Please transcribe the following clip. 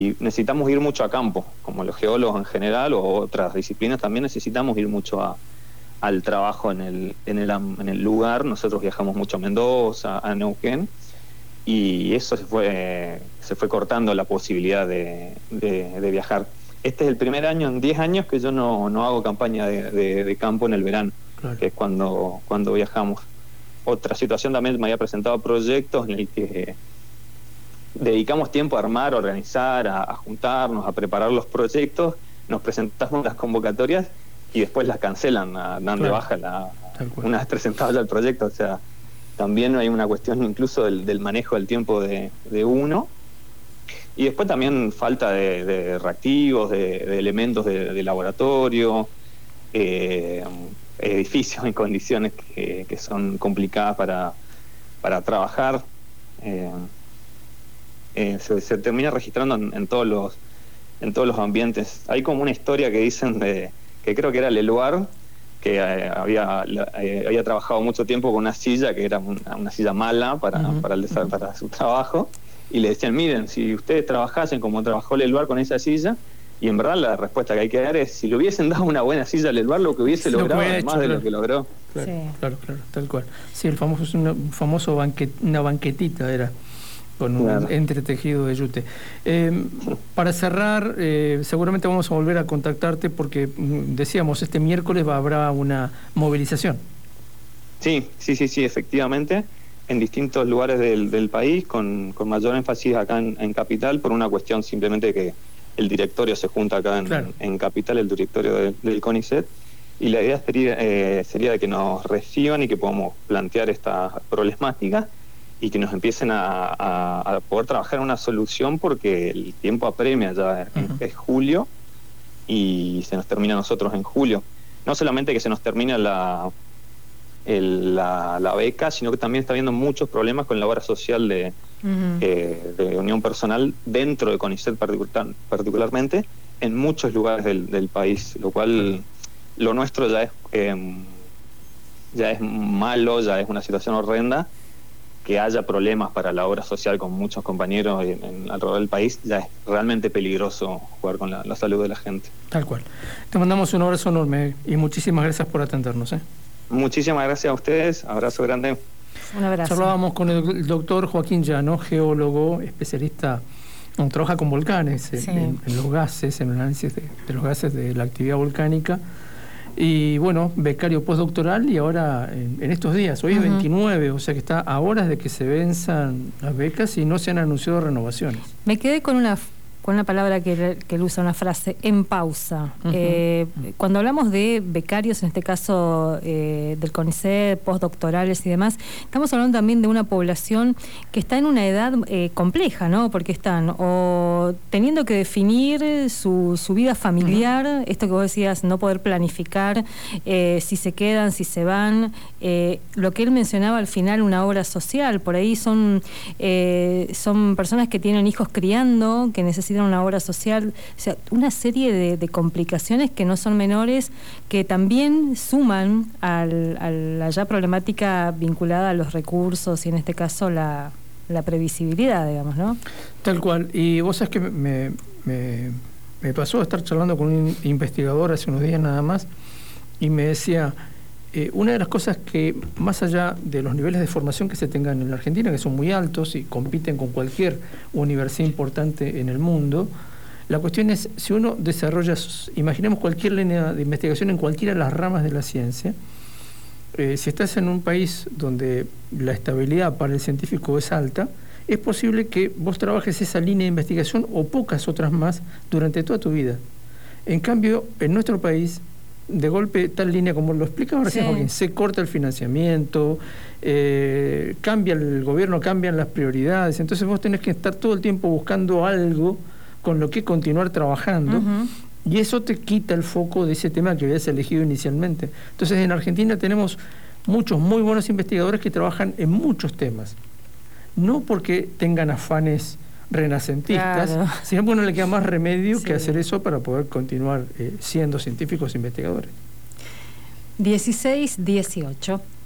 y necesitamos ir mucho a campo, como los geólogos en general o otras disciplinas también necesitamos ir mucho al trabajo en el lugar. Nosotros viajamos mucho a Mendoza, a Neuquén, y eso se fue cortando la posibilidad de viajar. Este es el primer año en 10 años que yo no hago campaña de campo en el verano, claro, que es cuando viajamos. Otra situación también, me había presentado proyectos en el que dedicamos tiempo a armar, a organizar, a juntarnos, a preparar los proyectos, nos presentamos las convocatorias y después las cancelan, dan de baja una vez presentado ya el proyecto. O sea, también hay una cuestión incluso del manejo del tiempo de uno. Y después también falta de reactivos, de elementos de laboratorio, edificios en condiciones que son complicadas para trabajar. Se termina registrando en todos los ambientes. Hay como una historia que dicen que creo que era Leluar, que había trabajado mucho tiempo con una silla que era una silla mala para su trabajo, y le decían, miren, si ustedes trabajasen como trabajó Leluar con esa silla, y en verdad la respuesta que hay que dar es, si le hubiesen dado una buena silla a Leluar, lo que hubiese logrado, además de lo que logró. Claro, sí. claro, tal cual. Sí, el famoso una banquetita era, con un entretejido de yute. Para cerrar, seguramente vamos a volver a contactarte porque, decíamos, este miércoles habrá una movilización. Sí, efectivamente, en distintos lugares del país, con mayor énfasis acá en Capital, por una cuestión simplemente que el directorio se junta acá en Capital, el directorio del CONICET, y la idea sería de que nos reciban y que podamos plantear esta problemática y que nos empiecen a poder trabajar en una solución, porque el tiempo apremia, ya es julio y se nos termina a nosotros en julio. No solamente que se nos termina la beca, sino que también está habiendo muchos problemas con la obra social de unión personal dentro de CONICET particularmente, en muchos lugares del país, lo cual lo nuestro ya es malo, ya es una situación horrenda. Que haya problemas para la obra social con muchos compañeros alrededor del país, ya es realmente peligroso jugar con la salud de la gente. Tal cual. Te mandamos un abrazo enorme y muchísimas gracias por atendernos. Muchísimas gracias a ustedes, abrazo grande. Un abrazo. Charlábamos con el doctor Joaquín Llano, geólogo, especialista, trabaja con volcanes, en los gases, en el análisis de los gases de la actividad volcánica. Y bueno, becario postdoctoral, y ahora en estos días, hoy es 29, o sea que está a horas de que se venzan las becas y no se han anunciado renovaciones. Me quedé con una palabra que él usa, una frase, en pausa. Cuando hablamos de becarios, en este caso del CONICET, postdoctorales y demás, estamos hablando también de una población que está en una edad compleja, ¿no? Porque están o teniendo que definir su vida familiar, esto que vos decías, no poder planificar si se quedan, si se van, lo que él mencionaba al final, una obra social. Por ahí son personas que tienen hijos criando, que necesitan una obra social, o sea, una serie de complicaciones que no son menores, que también suman a la ya problemática vinculada a los recursos y en este caso la previsibilidad, digamos, ¿no? Tal cual. Y vos sabés que me pasó a estar charlando con un investigador hace unos días nada más, y me decía, una de las cosas que, más allá de los niveles de formación que se tengan en la Argentina, que son muy altos y compiten con cualquier universidad importante en el mundo, la cuestión es, si uno desarrolla, imaginemos cualquier línea de investigación en cualquiera de las ramas de la ciencia, si estás en un país donde la estabilidad para el científico es alta, es posible que vos trabajes esa línea de investigación o pocas otras más durante toda tu vida. En cambio, en nuestro país, de golpe, tal línea, como lo explicaba recién Joaquín, se corta el financiamiento, cambia el gobierno, cambian las prioridades, entonces vos tenés que estar todo el tiempo buscando algo con lo que continuar trabajando, y eso te quita el foco de ese tema que habías elegido inicialmente. Entonces, en Argentina tenemos muchos muy buenos investigadores que trabajan en muchos temas, no porque tengan afanes renacentistas, sino porque no le queda más remedio que hacer eso para poder continuar siendo científicos e investigadores. 16:18